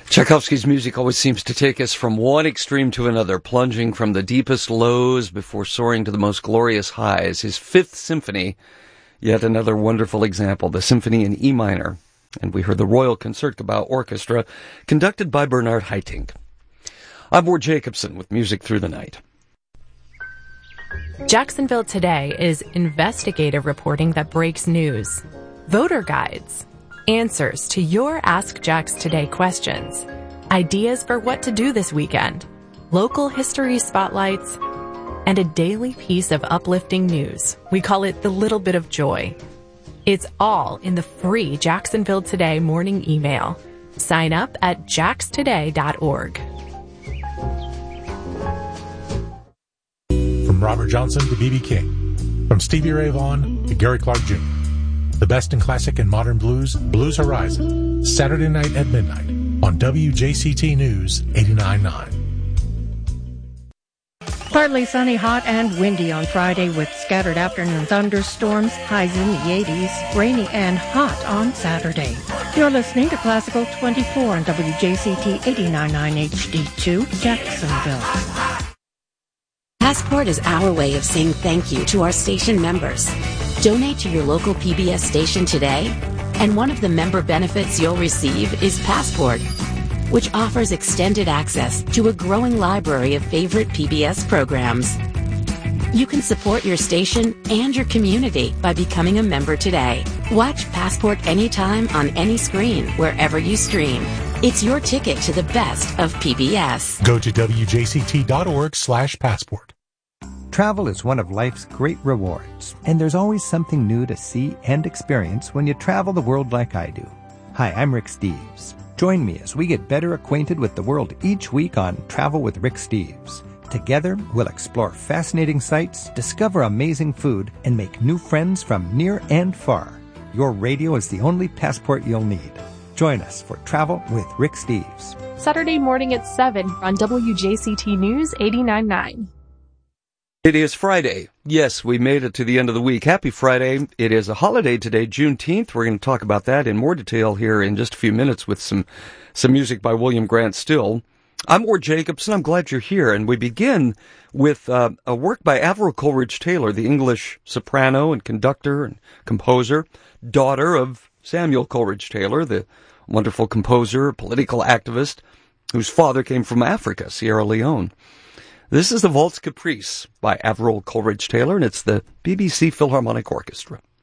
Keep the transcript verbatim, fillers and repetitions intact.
Tchaikovsky's music always seems to take us from one extreme to another, plunging from the deepest lows before soaring to the most glorious highs. His Fifth Symphony, yet another wonderful example, the Symphony in E minor. And we heard the Royal Concertgebouw Orchestra, conducted by Bernard Haitink. I'm Ward Jacobson with Music Through the Night. Jacksonville Today is investigative reporting that breaks news, voter guides, answers to your Ask Jax Today questions, ideas for what to do this weekend, local history spotlights, and a daily piece of uplifting news. We call it the little bit of joy. It's all in the free Jacksonville Today morning email. Sign up at jax today dot org. From Robert Johnson to B B King, from Stevie Ray Vaughan to Gary Clark Junior The best in classic and modern blues, Blues Horizon, Saturday night at midnight on W J C T News eighty-nine point nine. Partly sunny, hot, and windy on Friday with scattered afternoon thunderstorms, highs in the eighties, rainy and hot on Saturday. You're listening to Classical twenty-four on W J C T eighty-nine point nine H D two, Jacksonville. Passport is our way of saying thank you to our station members. Donate to your local P B S station today, and one of the member benefits you'll receive is Passport, which offers extended access to a growing library of favorite P B S programs. You can support your station and your community by becoming a member today. Watch Passport anytime on any screen, wherever you stream. It's your ticket to the best of P B S. Go to W J C T dot org slash passport. Travel is one of life's great rewards, and there's always something new to see and experience when you travel the world like I do. Hi, I'm Rick Steves. Join me as we get better acquainted with the world each week on Travel with Rick Steves. Together, we'll explore fascinating sights, discover amazing food, and make new friends from near and far. Your radio is the only passport you'll need. Join us for Travel with Rick Steves. Saturday morning at seven on W J C T News eighty-nine point nine. It is Friday. Yes, we made it to the end of the week. Happy Friday. It is a holiday today, Juneteenth. We're going to talk about that in more detail here in just a few minutes with some, some music by William Grant Still. I'm Ward Jacobson. I'm glad you're here. And we begin with uh, a work by Avril Coleridge Taylor, the English soprano and conductor and composer, daughter of Samuel Coleridge Taylor, the wonderful composer, political activist, whose father came from Africa, Sierra Leone. This is the Waltz Caprice by Avril Coleridge Taylor, and it's the B B C Philharmonic Orchestra.